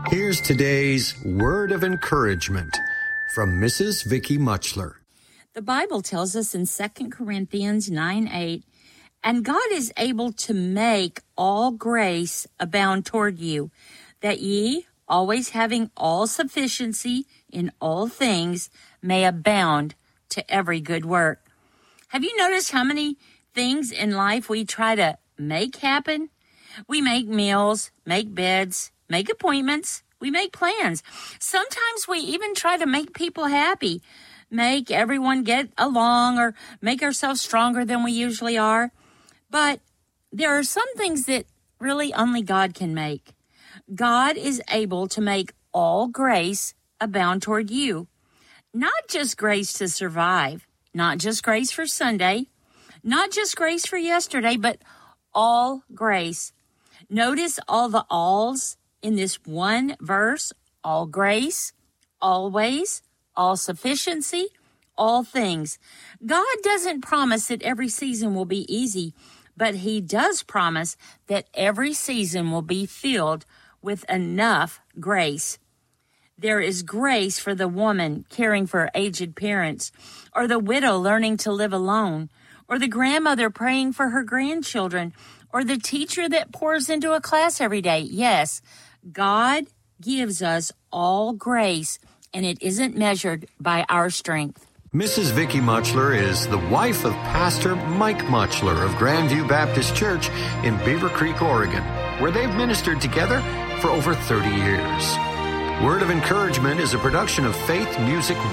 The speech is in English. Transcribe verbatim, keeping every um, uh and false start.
Here's today's word of encouragement from Missus Vicky Muchler. The Bible tells us in Second Corinthians nine eight, and God is able to make all grace abound toward you, that ye, always having all sufficiency in all things, may abound to every good work. Have you noticed how many things in life we try to make happen? We make meals, make beds, make appointments, we make plans. Sometimes we even try to make people happy, make everyone get along, or make ourselves stronger than we usually are. But there are some things that really only God can make. God is able to make all grace abound toward you. Not just grace to survive, not just grace for Sunday, not just grace for yesterday, but all grace. Notice all the alls in this one verse: all grace, always, all sufficiency, all things. God doesn't promise that every season will be easy, but he does promise that every season will be filled with enough grace. There is grace for the woman caring for aged parents, or the widow learning to live alone, or the grandmother praying for her grandchildren, or the teacher that pours into a class every day. Yes, God gives us all grace, and it isn't measured by our strength. Missus Vicky Muchler is the wife of Pastor Mike Muchler of Grandview Baptist Church in Beaver Creek, Oregon, where they've ministered together for over thirty years. Word of Encouragement is a production of Faith Music